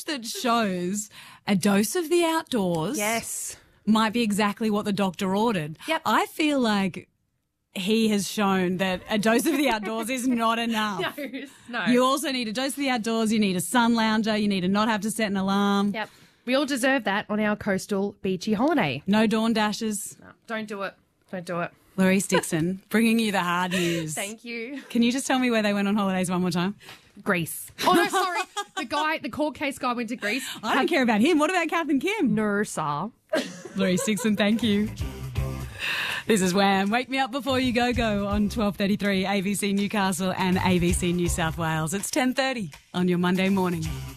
that shows a dose of the outdoors Yes. might be exactly what the doctor ordered. Yep. I feel like he has shown that a dose of the outdoors is not enough. No. You also need a dose of the outdoors. You need a sun lounger. You need to not have to set an alarm. Yep. We all deserve that on our coastal beachy holiday. No dawn dashes. No, don't do it. Don't do it. Clarice Dixon, bringing you the hard news. Thank you. Can you just tell me where they went on holidays one more time? Greece. Oh, no, sorry. The court case guy went to Greece. I don't care about him. What about Kath and Kim? No, sir. Clarice Dixon, thank you. This is Wham. Wake me up before you go on 12:33 ABC Newcastle and ABC New South Wales. It's 10:30 on your Monday morning.